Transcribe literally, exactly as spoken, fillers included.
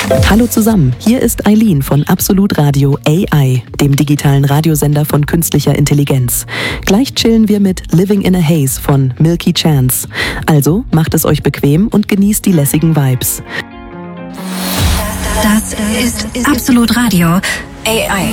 Hallo zusammen, hier ist Eileen von Absolut Radio A I, dem digitalen Radiosender von künstlicher Intelligenz. Gleich chillen wir mit Living in a Haze von Milky Chance. Also macht es euch bequem und genießt die lässigen Vibes. Das ist Absolut Radio A I.